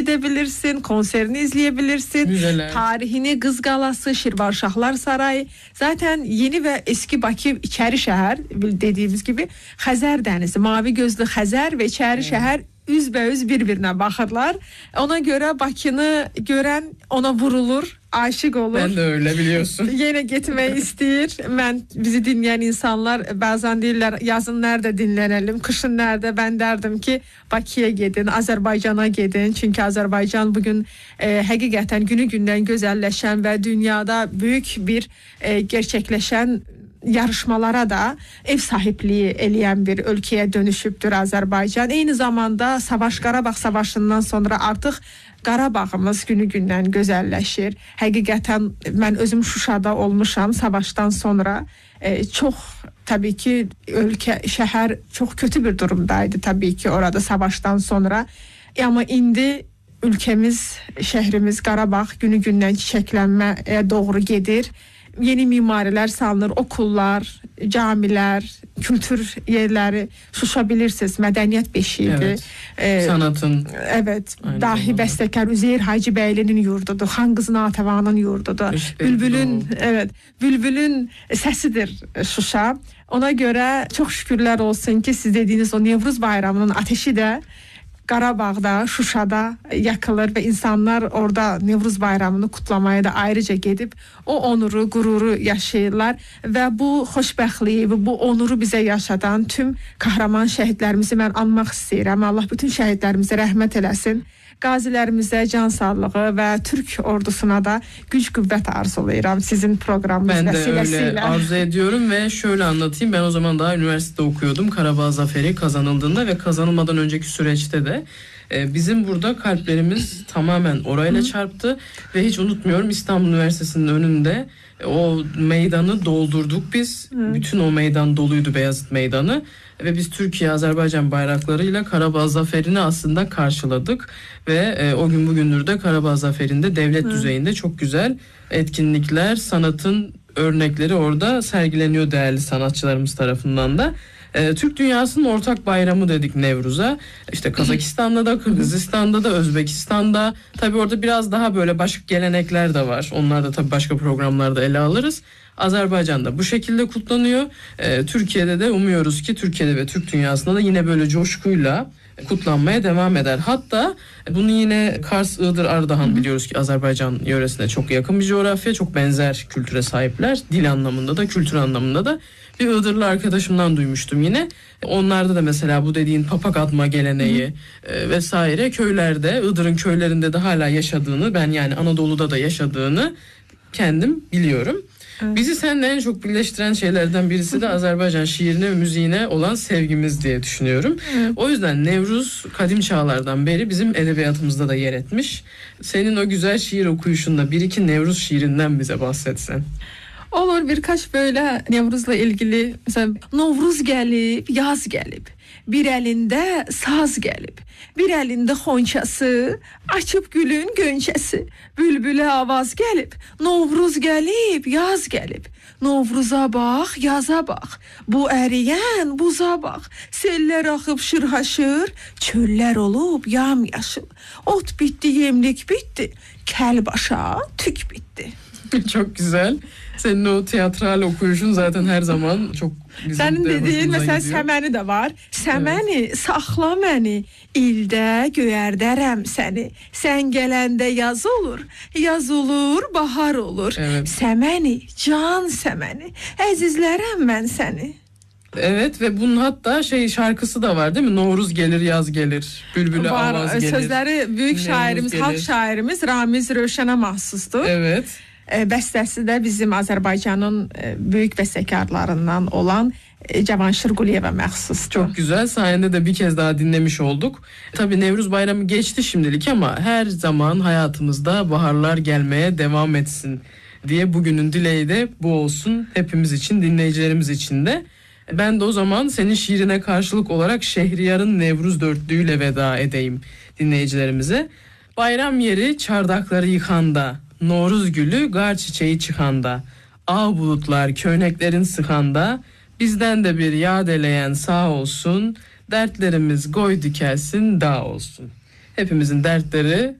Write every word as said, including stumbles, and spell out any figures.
gidebilirsin, konserini izleyebilirsin. Müzeler. Tarihini, Qız Qalası, Şirvanşahlar Sarayı. Zaten yeni ve eski Bakı içeri şehir dediğimiz gibi Xəzər dənizi, mavi gözlü Xəzər ve içeri evet. şehir üzbəüz bir-birinə baxırlar. Ona göre Bakını gören ona vurulur, aşık olur. Ben de öyle biliyorsun. Yine gitmeyi isteyir. Ben bizi dinleyen insanlar bazen deyirlər yazın nerede dinlenelim, kışın nerede? Ben derdim ki Bakıya gidin, Azerbaycan'a gidin. Çünkü Azerbaycan bugün e, hakikaten günü günden güzelleşen ve dünyada büyük bir e, gerçekleşen yarışmalara da ev sahipliği eləyən bir ülkeye dönüşübdür Azerbaycan. Eyni zamanda Savaş Qarabağ Savaşından sonra artıq Qarabağımız günü gündən gözəlləşir. Həqiqətən mən özüm Şuşada olmuşam savaştan sonra. E, çox tabii ki ülke, şəhər çox kötü bir durumdaydı tabii ki orada savaştan sonra. E, ama indi ülkemiz, şehrimiz Qarabağ günü gündən çiçəklənməyə doğru gedir. Yeni mimariler salınır, okullar, camiler, kültür yerleri. Şuşa bilirsiniz, medeniyet beşiğiydi. Evet, ee, sanatın. Evet, dahi bestekar Üzeyir Hacıbəyli'nin yurdudur, Xan Qızı Natəvanın yurdudur. İşte, Bülbülün, o. evet, Bülbülün sesidir Şuşa. Ona göre çok şükürler olsun ki siz dediğiniz o Nevruz Bayramı'nın ateşi de Qarabağda, Şuşada yakılır ve insanlar orada Nevruz Bayramını kutlamaya da ayrıca gedib o onuru, qüruru yaşayırlar ve bu xoşbəxtliyi ve bu onuru bize yaşadan tüm kahraman şəhidlərimizi mən anmaq istəyirəm. Allah bütün şəhidlərimizə rəhmət eləsin. Qazilərimizə can sağlığı ve Türk ordusuna da güç qüvvət arzulayıram sizin programınız ben vesilesiyle. Ben de öyle arzu ediyorum ve şöyle anlatayım. Ben o zaman daha üniversitede okuyordum. Karabağ Zaferi kazanıldığında ve kazanılmadan önceki süreçte de e, bizim burada kalplerimiz tamamen orayla Hı. çarptı ve hiç unutmuyorum İstanbul Üniversitesi'nin önünde e, o meydanı doldurduk biz. Hı. Bütün o meydan doluydu, Beyazıt Meydanı. Ve biz Türkiye-Azerbaycan bayraklarıyla Karabağ Zaferi'ni aslında karşıladık. Ve e, o gün bugündür de Karabağ Zaferi'nde devlet Hı. düzeyinde çok güzel etkinlikler, sanatın örnekleri orada sergileniyor değerli sanatçılarımız tarafından da. E, Türk dünyasının ortak bayramı dedik Nevruz'a. İşte Kazakistan'da da, Kırgızistan'da da, Özbekistan'da. Tabii orada biraz daha böyle başka gelenekler de var. Onlar da tabii başka programlarda ele alırız. Azerbaycan'da bu şekilde kutlanıyor. Ee, Türkiye'de de umuyoruz ki Türkiye'de ve Türk dünyasında da yine böyle coşkuyla kutlanmaya devam eder. Hatta bunu yine Kars, Iğdır, Ardahan biliyoruz ki Azerbaycan yöresine çok yakın bir coğrafya. Çok benzer kültüre sahipler. Dil anlamında da, kültür anlamında da. Bir Iğdırlı arkadaşımdan duymuştum yine. Onlarda da mesela bu dediğin papak atma geleneği e, vesaire köylerde, Iğdır'ın köylerinde de hala yaşadığını, ben yani Anadolu'da da yaşadığını kendim biliyorum. Evet. Bizi seninle en çok birleştiren şeylerden birisi de Azerbaycan şiirine ve müziğine olan sevgimiz diye düşünüyorum. Evet. O yüzden Nevruz kadim çağlardan beri bizim edebiyatımızda da yer etmiş. Senin o güzel şiir okuyuşunda bir iki Nevruz şiirinden bize bahsetsen. Olur, birkaç böyle Nevruz'la ilgili mesela Novruz gelip, yaz gelip, bir elinde saz gelip, bir elinde xonçası, açıp gülün gönçəsi, bülbüle avaz gelip, Novruz gelip, yaz gelip, Novruza bak, yaza bak, bu eriyen buza bak, seller akıp şırhaşır, çöller olup yamyaşıl, ot bitti, yemlik bitti, kel başa tük bitti. Çok güzel. Senin o tiyatral okuyuşun zaten her zaman çok güzel. Senin dediğin mesela gidiyor. Səməni de var. Səməni, evet. Saxla məni, ildə göyərdərəm səni. Sən gələndə yaz olur, yaz olur, bahar olur. Evet. Səməni, can səməni, əzizlərəm mən səni. Evet ve bunun hatta şey şarkısı da var değil mi? Novruz gelir, yaz gelir, bülbüle var, avaz gelir. Sözleri büyük Nevruz şairimiz, gelir. Halk şairimiz Ramiz Rövşənə mahsusdur. Evet. Bəstəsi də bizim Azərbaycanın büyük bəstəkarlarından olan Cavanşir Quliyevə məxsusdur. Çok güzel. Sayende de bir kez daha dinlemiş olduk. Tabii Nevruz Bayramı geçti şimdilik ama her zaman hayatımızda baharlar gelmeye devam etsin diye bugünün dileği de bu olsun. Hepimiz için, dinleyicilerimiz için de. Ben de o zaman senin şiirine karşılık olarak Şehriyar'ın Nevruz dörtlüğüyle veda edeyim dinleyicilerimize. Bayram yeri çardakları yıkanda, Noruz gülü gar çiçeği çıkanda, ağ bulutlar köyneklerin sıkanda, bizden de bir yad eleyen sağ olsun, dertlerimiz goy dikelsin dağ olsun. Hepimizin dertleri